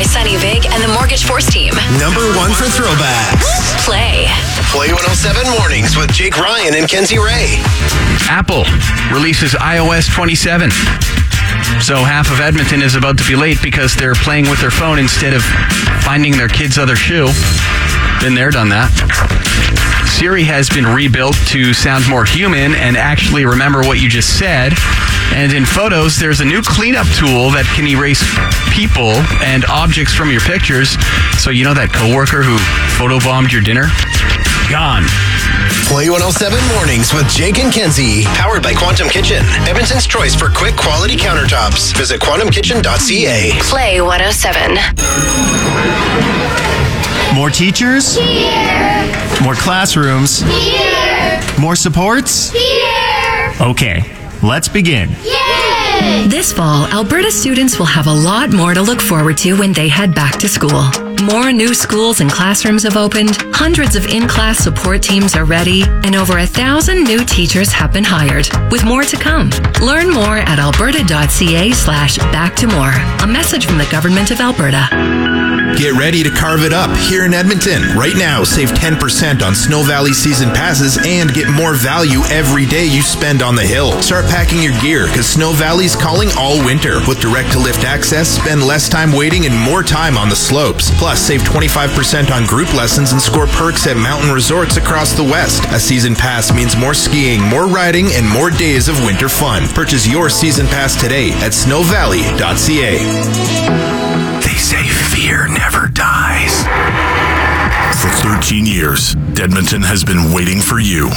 Sunny Vig and the Mortgage Force team. Number 1 for throwbacks. Play 107 Mornings with Jake Ryan and Kenzie Ray. Apple releases iOS 27. So half of Edmonton is about to be late because they're playing with their phone instead of finding their kid's other shoe. Been there, done that. Siri has been rebuilt to sound more human and actually remember what you just said. And in photos, there's a new cleanup tool that can erase people and objects from your pictures. So you know that coworker who photobombed your dinner? Gone. Play 107 Mornings with Jake and Kenzie. Powered by Quantum Kitchen. Edmonton's choice for quick quality countertops. Visit quantumkitchen.ca. Play 107. More teachers? Here. More classrooms? Here. More supports? Here. Okay, let's begin. Yay! This fall, Alberta students will have a lot more to look forward to when they head back to school. More new schools and classrooms have opened, hundreds of in-class support teams are ready, and over 1,000 new teachers have been hired, with more to come. Learn more at alberta.ca/back-to-more. A message from the Government of Alberta. Get ready to carve it up here in Edmonton. Right now, save 10% on Snow Valley season passes and get more value every day you spend on the hill. Start packing your gear because Snow Valley's calling all winter. With direct-to-lift access, spend less time waiting and more time on the slopes. Plus, save 25% on group lessons and score perks at mountain resorts across the west. A season pass means more skiing, more riding, and more days of winter fun. Purchase your season pass today at snowvalley.ca. They say fear never dies. For 13 years, Edmonton has been waiting for you.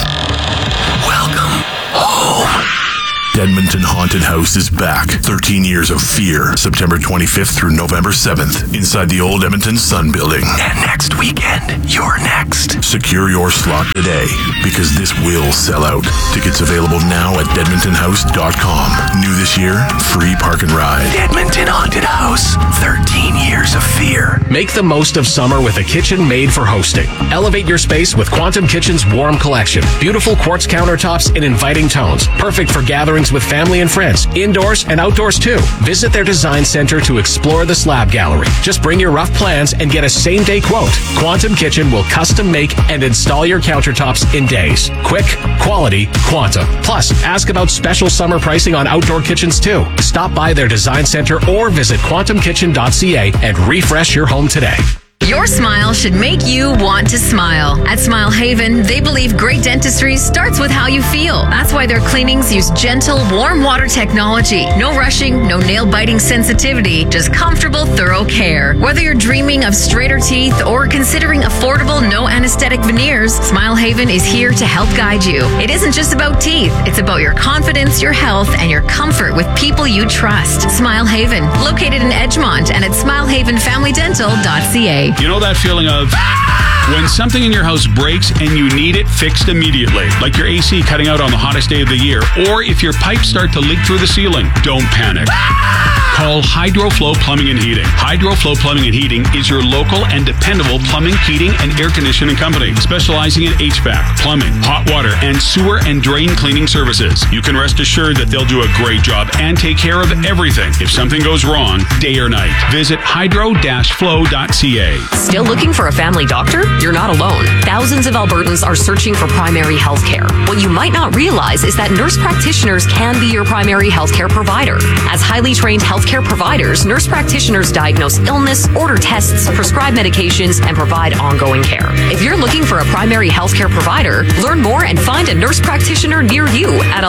Welcome home. Edmonton Haunted House is back. 13 years of fear. September 25th through November 7th. Inside the old Edmonton Sun Building. And next weekend, you're next. Secure your slot today, because this will sell out. Tickets available now at edmontonhouse.com. New this year, free park and ride. Edmonton Haunted House. 13 years of fear. Make the most of summer with a kitchen made for hosting. Elevate your space with Quantum Kitchen's warm collection. Beautiful quartz countertops in inviting tones. Perfect for gatherings with family and friends, indoors and outdoors too. Visit their design center to explore the slab gallery. Just bring your rough plans and get a same-day quote. Quantum Kitchen will custom make and install your countertops in days. Quick, quality, Quantum. Plus, ask about special summer pricing on outdoor kitchens too. Stop by their design center or visit quantumkitchen.ca and refresh your home today. Your smile should make you want to smile. At Smile Haven, they believe great dentistry starts with how you feel. That's why their cleanings use gentle, warm water technology. No rushing, no nail-biting sensitivity, just comfortable, thorough care. Whether you're dreaming of straighter teeth or considering affordable, no anesthetic veneers, Smile Haven is here to help guide you. It isn't just about teeth. It's about your confidence, your health, and your comfort with people you trust. Smile Haven, located in Edgemont and at smilehavenfamilydental.ca. You know that feeling of when something in your house breaks and you need it fixed immediately, like your AC cutting out on the hottest day of the year, or if your pipes start to leak through the ceiling, don't panic. Call HydroFlow Plumbing and Heating. HydroFlow Plumbing and Heating is your local and dependable plumbing, heating, and air conditioning company, specializing in HVAC, plumbing, hot water, and sewer and drain cleaning services. You can rest assured that they'll do a great job and take care of everything if something goes wrong, day or night. Visit hydro-flow.ca. Still looking for a family doctor? You're not alone. Thousands of Albertans are searching for primary health care. What you might not realize is that nurse practitioners can be your primary health care provider. As highly trained healthcare providers, nurse practitioners diagnose illness, order tests, prescribe medications, and provide ongoing care. If you're looking for a primary health care provider, learn more and find a nurse practitioner near you at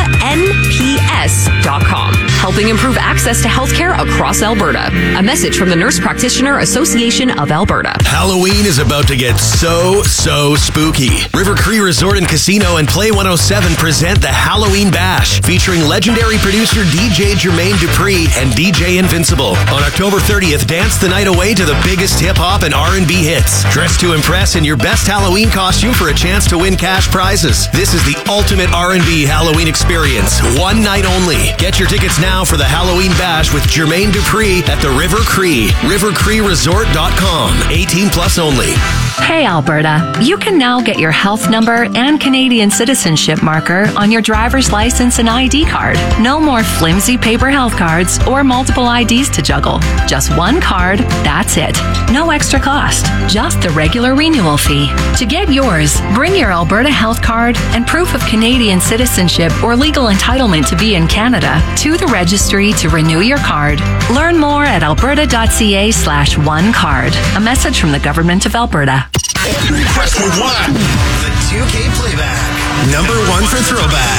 albertanps.com, helping improve access to healthcare across Alberta. A message from the Nurse Practitioner Association of Alberta. Halloween is about to get so spooky. River Cree Resort and Casino and Play 107 present the Halloween Bash, featuring legendary producer DJ Jermaine Dupri and DJ Invincible. On October 30th, dance the night away to the biggest hip-hop and R&B hits. Dress to impress in your best Halloween costume for a chance to win cash prizes. This is the ultimate R&B Halloween experience. One night only. Get your tickets now for the Halloween Bash with Jermaine Dupri at the River Cree. RiverCreeResort.com. 18 plus only. Hey Alberta, you can now get your health number and Canadian citizenship marker on your driver's license and ID card. No more flimsy paper health cards or multiple IDs to juggle. Just one card, that's it. No extra cost, just the regular renewal fee. To get yours, bring your Alberta health card and proof of Canadian citizenship or legal entitlement to be in Canada to the registry to renew your card. Learn more at alberta.ca/onecard. A message from the Government of Alberta. Press rewind. The 2K playback. Number 1 for throwback.